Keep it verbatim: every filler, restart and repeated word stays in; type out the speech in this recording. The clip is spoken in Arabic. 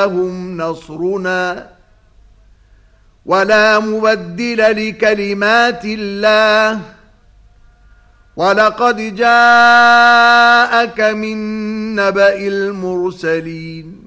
أتاهم نصرنا ولا مبدل لكلمات الله ولقد جاءك من نبأ المرسلين